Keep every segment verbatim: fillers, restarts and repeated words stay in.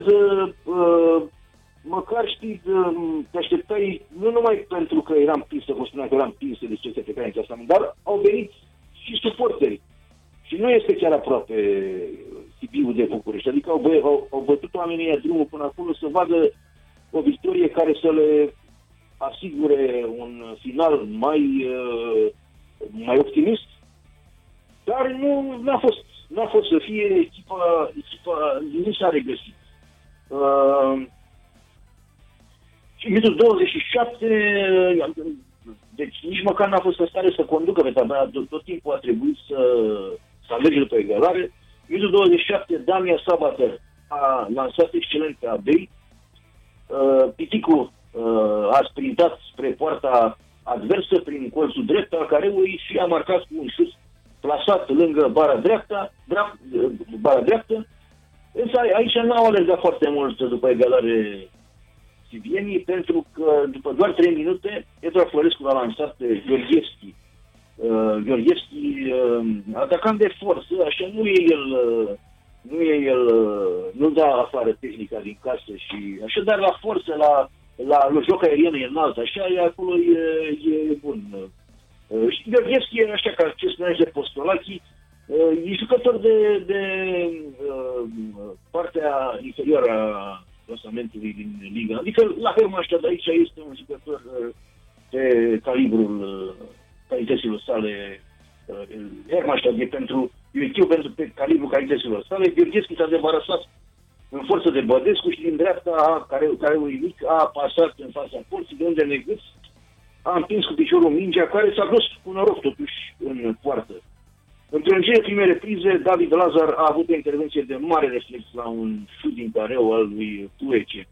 uh, măcar știi, te așteptai, nu numai pentru că eram pisă, cum spuneam că eram pisă de ce se făcea în clasament, dar au venit și suporteri. Și nu este chiar aproape Sibiul de București. Adică au, bă, au, au bătut oamenii ăia drumul până acolo să vadă o victorie care să le asigure un final mai, mai optimist. Dar nu n-a fost. N-a fost să fie echipa, echipa nu s-a regăsit. Uh, și în minutul douăzeci și șapte, deci nici măcar n-a fost în stare să conducă pe tabela, tot, tot timpul a trebuit să, să alerge după egalare. În minutul douăzeci și șapte, Damia Sabater a lansat excelent pe Abei. Uh, Piticu uh, a sprintat spre poarta adversă prin colțul drept al careului și a marcat cu un șut plasat lângă bara dreaptă, drept, bara dreaptă. Însă aici n-au alergat foarte mult după egalare sibienii, pentru că după doar trei minute Edouard Florescu l-a lansat pe Gheorghevski. Uh, Gheorghevski, uh, atacant de forță, așa nu e el, uh, nu e el, uh, nu da afară tehnica din casă și așa, dar la forță, la, la, la joc aerian e înalt, așa, e acolo e, e bun. Uh, și Gheorghevski e așa, ca ce spuneai de Postolachi, uh, e jucător de, de uh, partea inferioară a clasamentului din Liga. Adică la Hermannstadt aici este un jucător uh, pe calibrul uh, calităților sale. Uh, Hermannstadt e pentru, e echipă pentru pe calibrul calităților sale. Gheorghevski s-a debarasat în forță de Bădescu și din dreapta, care, care un mic, a pasat în fața porții, de unde Negâț a împins cu piciorul mingea, care s-a dus cu noroc totuși în poartă. În prelungire prime reprize, David Lazar a avut o intervenție de mare reflex la un șut din careu al lui Puece.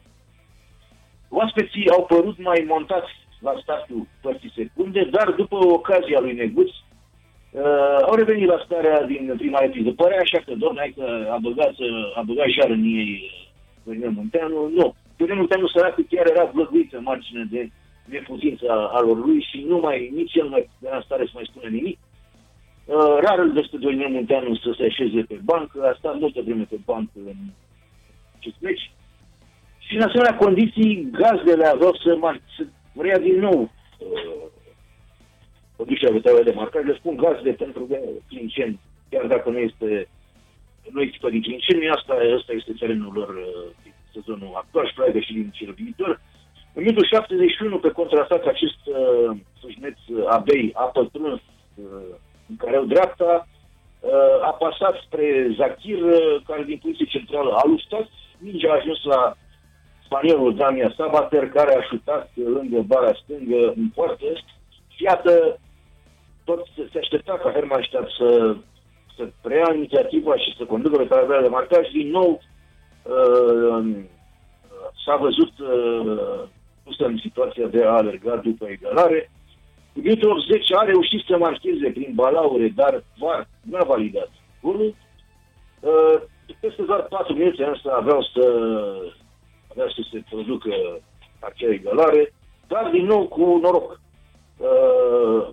Oaspeții au părut mai montați la startul părții secunde, dar după ocazia lui Neguț, uh, au revenit la starea din prima repriză. Părea așa că, doamne, hai că a băgat, a băgat jar în ei Dorinel Munteanu. Nu. Dorinel Munteanu săracul chiar era vlăguit în margine de neputința a lor lui și nu mai, nici el mai era în stare să mai spună nimic. Uh, rar îl vezi pe Dorinel Munteanu să se așeze pe bancă, a stat multă vreme pe bancă în acest meci. Și în asemenea condiții, gazdele aveau să, mar- să vrea din nou uh, conducerea pe de marcare. Le spun gazde pentru că Clinceni, chiar dacă nu este nu echipă din Clinceni, asta, asta este terenul lor uh, din sezonul actual și probabil și din cel viitor. În minutul șaptezeci și unu, pe contraatac, acest uh, Sujneț uh, Abei a pătruns uh, în careu dreapta, uh, a pasat spre Zachir, uh, care din poziție centrală a luptat. Mingea a ajuns la spaniolul Damia Sabater, care a șutat lângă bara stângă în poartă. Și iată, tot se aștepta ca Hermannstadt să, să preia inițiativa și să conducă pe tabela de marcaj. Din nou uh, s-a văzut uh, pusă în situația de a alerga după egalare. În minutul optzeci a reușit să marcheze prin balaure, dar V A R nu a validat golul. Uh, peste doar patru minute însă aveau să, aveau să se producă acea egalare, dar din nou cu noroc. Uh,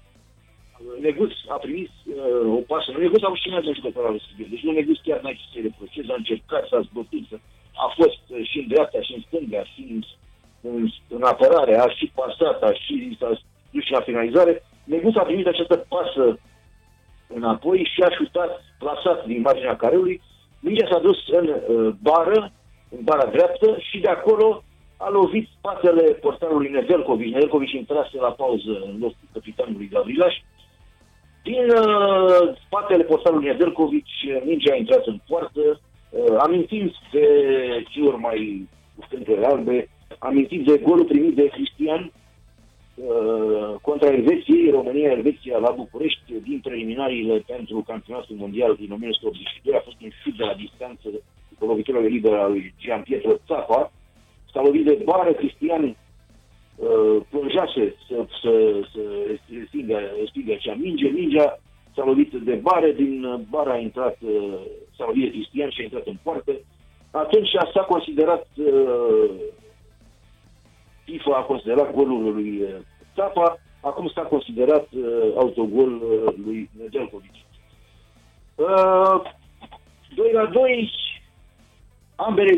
Neguț a primit uh, o pasă. Neguț a fost și mai de jucător al Sibiu. Deci nu Neguț chiar n-ai ce să-i reproșeze, a încercat, s-a zbătut, a fost uh, și în dreapta, și în stânga, și în, în, în apărare, a și pasat, a și s-a dus și la finalizare. Neguț a primit această pasă înapoi și a șutat plasat din marginea careului. Mingea s-a dus în uh, bară, în bara dreaptă și de acolo a lovit spatele portarului Nedelkovic. Nedelkovic intrase la pauză în locul capitanului Gavrilaș. Din uh, spatele portarului Nedelkovic, mingea a intrat în poartă, uh, amintind de ciuri mai cu stângele albe, amintind de golul primit de Cristian uh, contra Elveției, România-Elveția la București, din preliminariile pentru campionatul mondial din o mie nouă sute optzeci și doi. A fost un șut de la distanță cu lovitura de liberă a lui Gian Pietro Țapa. S-a lovit de bară, Cristian uh, plonjase să, să, să respingă, respingă acea minge. Mingea s-a lovit de bară, din bară a intrat, uh, s-a lovit de Cristian și a intrat în poartă. Atunci s-a considerat, uh, FIFA a considerat golul lui Țapa, acum s-a considerat uh, autogol uh, lui Nedelkovic. Uh, doi la doi, ambele